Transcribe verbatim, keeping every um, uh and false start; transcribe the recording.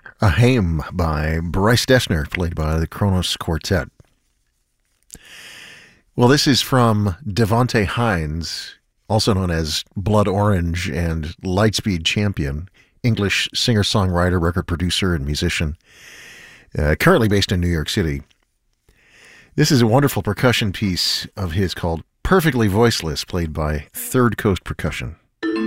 A Hymn by Bryce Dessner, played by the Kronos Quartet. Well, this is from Devonte Hines, also known as Blood Orange and Lightspeed Champion, English singer-songwriter, record producer, and musician, uh, currently based in New York City. This is a wonderful percussion piece of his called Perfectly Voiceless, played by Third Coast Percussion.